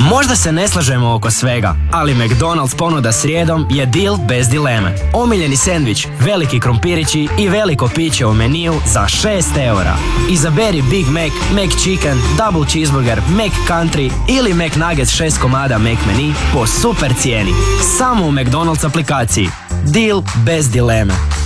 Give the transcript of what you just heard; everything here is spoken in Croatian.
Možda se ne slažemo oko svega, ali McDonald's ponuda srijedom je deal bez dileme. Omiljeni sendvič, veliki krompirići i veliko piće u meniju za 6 eura. Izaberi Big Mac, McChicken, Double Cheeseburger, McCountry ili McNuggets 6 komada McMenu po super cijeni. Samo u McDonald's aplikaciji. Deal bez dileme.